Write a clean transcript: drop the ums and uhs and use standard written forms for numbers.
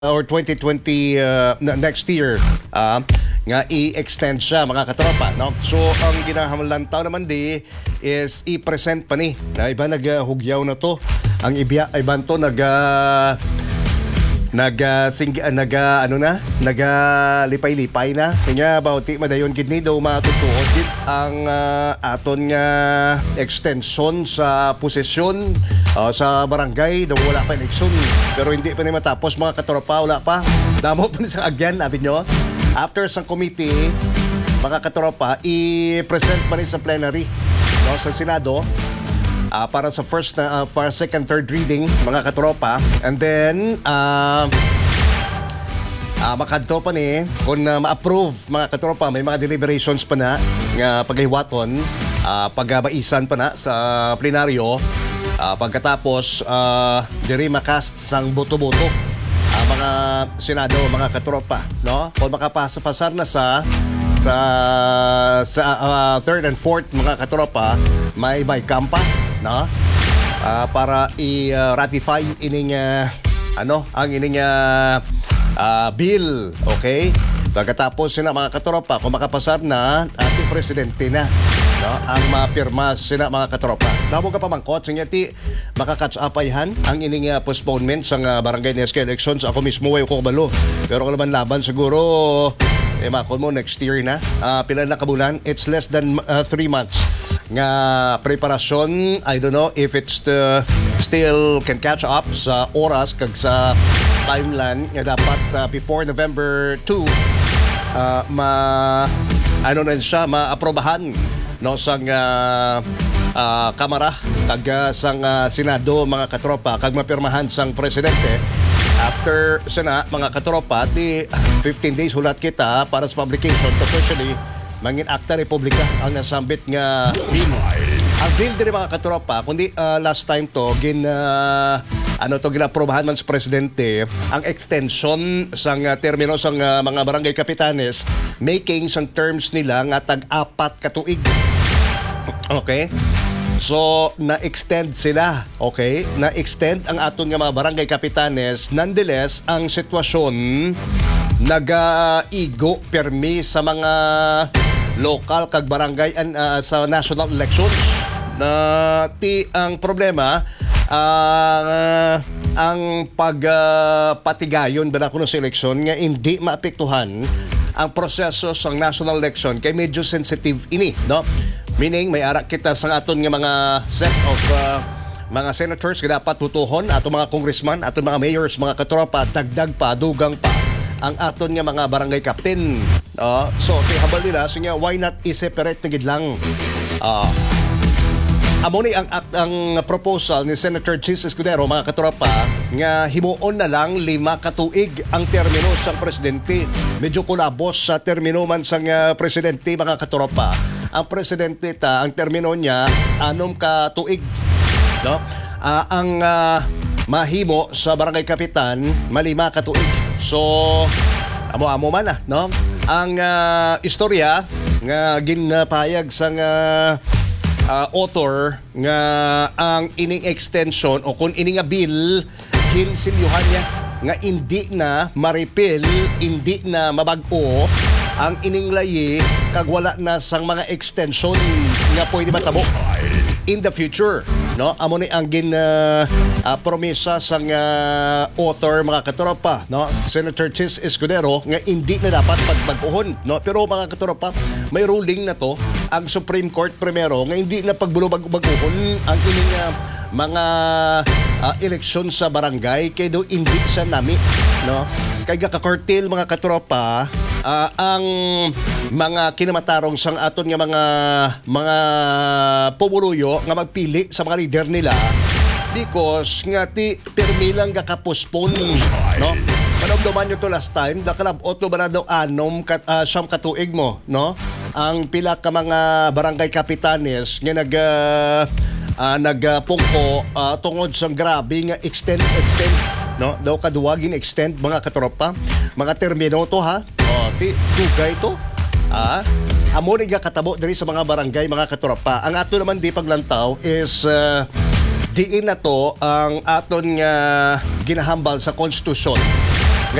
or 2020 next year nga i-extend siya mga katropa, no? So ang ginahamalan tao naman di is i-present pa ni na iba naghugyaw na to ang iban to nagalipay-lipay na kanya bauti madayon gid ni daw matutuod gid ang aton nga extension sa posisyon sa barangay daw wala pa eleksyon pero hindi pa ni matapos mga katropa, wala pa damo pa ni sa agyan abi nyo after sa committee mga katropa i-present pa ni sa plenary, no, sa Senado para sa second, third reading mga katropa, and then makadto pa ni kung ma-approve mga katropa, may mga deliberations pa na nga paghiwaton, pagbaisan pa na sa plenaryo, pagkatapos diri makast sang boto-boto mga Senado mga katropa, no, kung makapasar na sa third and fourth mga katropa, may kampa, no? Para i-ratify ining ang ining bill, okay? Pagkatapos sina mga katropa, kung makapasar na ating presidente na, no, ang mapirma sina mga katropa. Damo ka pa mangkot sa ti makakatch upayhan ang ining postponement sa barangay NSK elections. Ako mismo way ko kabalo. Pero laban siguro makon mo next year na. Pila na kabulan? It's less than 3 months nga preparasyon. I don't know if it's still can catch up sa oras kag sa timeline nga dapat before November 2 maaprobahan, no, sang Kamara kag sang Senado mga katropa kag mapirmahan sang presidente. After sana mga katropa, di 15 days hulat kita para sa publication officially mangin akta republika ang nasambit nga bill. Ang bill din mga katropa, kundi last time to ginaprobahan man sa presidente ang extension sang termino sang mga barangay kapitanes, making sang terms nila nga tag-4 ka tuig. Okay? So, na-extend sila, okay? Na-extend ang aton nga mga barangay kapitanes. Nonetheless, ang sitwasyon nag-igo permi sa mga local kag barangay sa national elections. Ang problema, ang pagpatigayon ba na kuno sa eleksyon nga hindi maapektuhan ang proseso sa national election kay medyo sensitive ini, no? Meaning, may arak kita sa aton nga mga set of mga senators nga dapat tutuhon, aton mga congressman, aton mga mayors, mga katropa, dagdag pa, dugang pa ang aton nga mga barangay captain. So, habal nila, so nga, why not i-separate na gid lang? Amo ni ang proposal ni Senator Chis Escudero, mga katropa, nga himuon na lang 5 katuig ang termino sang presidente. Medyo kulabos sa termino man sang presidente, mga katropa. Ang presidente ang termino niya 6 katuig, no? Ang mahimo sa barangay kapitan 5 katuig. So amo man no? Ang istorya nga ginpahayag sang author nga ang ining extension o kung ining bill ginsilyuhan niya nga hindi na ma-repeal, hindi na mabag-o ang ining layi kag wala na sang mga extension nga pwede matabo in the future, no? Amo ni ang promesa sang author, mga katropa, no? Senator Chis Escudero nga hindi na dapat pagbag-ohon, no? Pero mga katropa, may ruling na to ang Supreme Court primero nga hindi na pagbulubag-ohon ang ining mga eleksyon sa barangay kay do hindi siya nami, no? Kay gakakortil mga katropa ang mga kinamatarong sang aton nga mga pumuluyo nga magpili sa mga leader nila because nga ti permi lang gaka-postpone, no? Panagduman nyo to last time, dakalabot ba na daw siyam katuig mo, no? Ang pila ka mga barangay kapitanes nga nagpungko tungod sa grabe nga extend, no? Daw kaduwa gin-extend mga katropa, mga termino to ha. Ti dugay to. Amo ni katabo diri sa mga barangay, mga katropa. Ang ato naman di paglantaw is diin na to ang aton nga ginahambal sa konstitusyon